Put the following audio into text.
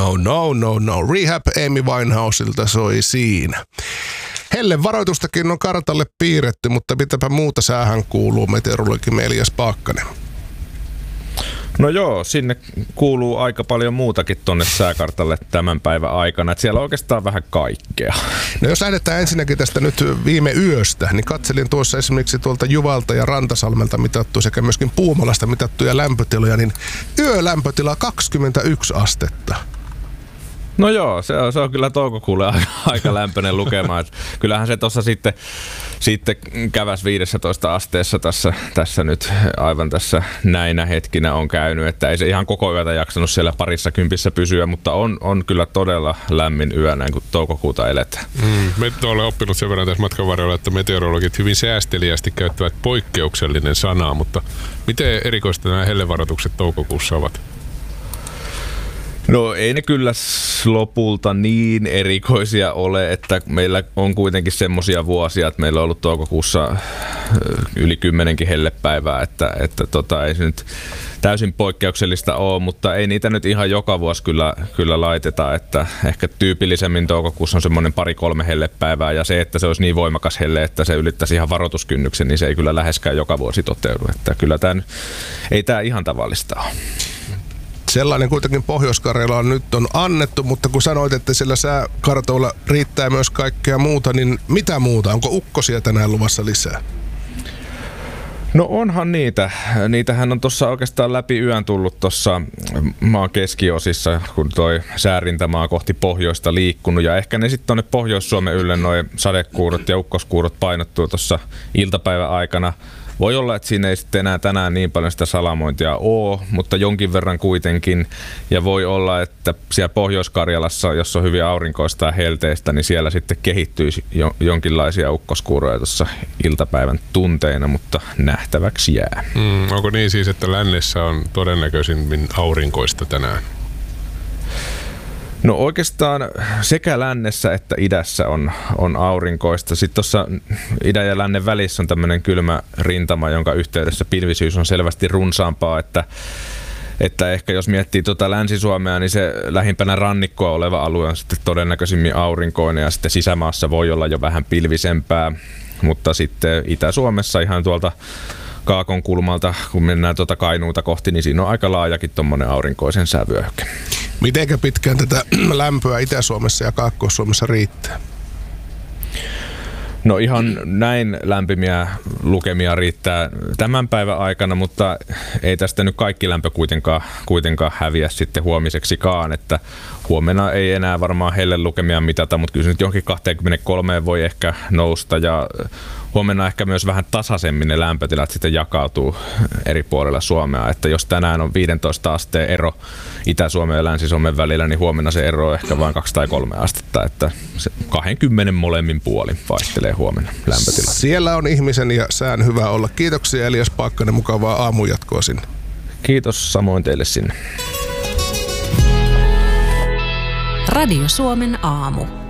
no. Rehab Amy Winehouselta soi siinä. Hellen varoitustakin on kartalle piirretty, mutta mitäpä muuta säähän kuuluu, meteorologi Elias Paakkanen? No joo, sinne kuuluu aika paljon muutakin tonne sääkartalle tämän päivän aikana. Et siellä on oikeastaan vähän kaikkea. No jos lähdetään ensinnäkin tästä nyt viime yöstä, niin katselin tuossa esimerkiksi tuolta Juvalta ja Rantasalmelta mitattu sekä myöskin Puumalasta mitattuja lämpötiloja, niin yölämpötila 21 astetta. No joo, se on kyllä toukokuulle aika lämpöinen lukema. Et kyllähän se tuossa sitten käväs 15 asteessa tässä nyt aivan tässä näinä hetkinä on käynyt, että ei se ihan koko yötä jaksanut siellä parissa kympissä pysyä, mutta on kyllä todella lämmin yö näin kun toukokuuta eletään. Me olen oppinut sen verran tässä matkan varrella, että meteorologit hyvin säästeliästi käyttävät poikkeuksellinen sanaa, mutta miten erikoista nämä hellevaroitukset toukokuussa ovat? No ei ne kyllä lopulta niin erikoisia ole, että meillä on kuitenkin semmoisia vuosia, että meillä on ollut toukokuussa yli 10 hellepäivää, että ei se nyt täysin poikkeuksellista ole, mutta ei niitä nyt ihan joka vuosi kyllä laiteta, että ehkä tyypillisemmin toukokuussa on semmoinen 2-3 hellepäivää ja se, että se olisi niin voimakas helle, että se ylittäisi ihan varoituskynnyksen, niin se ei kyllä läheskään joka vuosi toteudu, että kyllä ei tämä ihan tavallista ole. Sellainen kuitenkin Pohjois-Karjalaan nyt on annettu, mutta kun sanoit, että siellä sääkartoilla riittää myös kaikkea muuta, niin mitä muuta? Onko ukkosia tänään luvassa lisää? No onhan niitä. Niitähän on tuossa oikeastaan läpi yön tullut tuossa maan keskiosissa, kun toi säärintämaa kohti pohjoista liikkunut. Ja ehkä ne sitten tuonne Pohjois-Suomen ylle noi sadekuurot ja ukkoskuurot painottuu tuossa iltapäivän aikana. Voi olla, että siinä ei sitten enää tänään niin paljon sitä salamointia ole, mutta jonkin verran kuitenkin. Ja voi olla, että siellä Pohjois-Karjalassa, jos on hyvin aurinkoista ja helteistä, niin siellä sitten kehittyisi jonkinlaisia ukkoskuuroja tuossa iltapäivän tunteina, mutta nähtäväksi jää. Onko niin siis, että lännessä on todennäköisimmin aurinkoista tänään? No oikeastaan sekä lännessä että idässä on aurinkoista. Sitten tuossa idän ja lännen välissä on tämmöinen kylmä rintama, jonka yhteydessä pilvisyys on selvästi runsaampaa, että ehkä jos miettii Länsi-Suomea, niin se lähimpänä rannikkoa oleva alue on sitten todennäköisimmin aurinkoinen ja sitten sisämaassa voi olla jo vähän pilvisempää, mutta sitten Itä-Suomessa ihan tuolta Kaakon kulmalta, kun mennään Kainuuta kohti, niin siinä on aika laajakin tommonen aurinkoisen säävyöhyke. Mitenkä pitkään tätä lämpöä Itä-Suomessa ja Kaakkois-Suomessa riittää? No ihan näin lämpimiä lukemia riittää tämän päivän aikana, mutta ei tästä nyt kaikki lämpö kuitenkaan häviä sitten huomiseksikaan, että huomenna ei enää varmaan hellelukemia mitata, mutta kyllä se nyt johonkin 23 voi ehkä nousta ja huomenna ehkä myös vähän tasaisemmin ne lämpötilat sitten jakautuu eri puolilla Suomea, että jos tänään on 15 asteen ero Itä-Suomen ja Länsi-Suomen välillä, niin huomenna se ero on ehkä vain 2 tai 3 astetta, että se 20 molemmin puolin vaihtelee huomenna lämpötilat. Siellä on ihmisen ja sään hyvä olla. Kiitoksia Elias Paakkanen, mukavaa aamujatkoa sinne. Kiitos samoin teille sinne. Radio Suomen aamu.